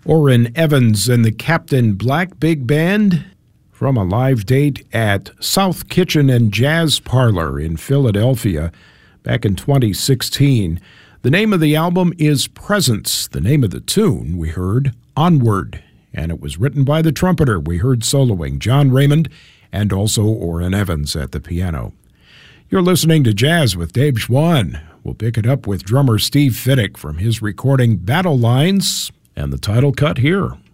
Orrin Evans and the Captain Black Big Band from a live date at South Kitchen and Jazz Parlor in Philadelphia back in 2016. The name of the album is Presence. The name of the tune we heard, Onward, and it was written by the trumpeter we heard soloing, John Raymond, and also Orrin Evans at the piano. You're listening to Jazz with Dave Schwann. We'll pick it up with drummer Steve Fiddick from his recording Battle Lines, and the title cut here.